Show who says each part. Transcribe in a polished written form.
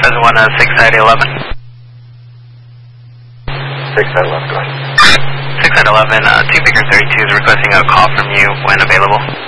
Speaker 1: present 1, 6 at 11.
Speaker 2: 6 at 11, go ahead.
Speaker 1: 6 at 11, 2 Baker 32 is requesting a call from you when available.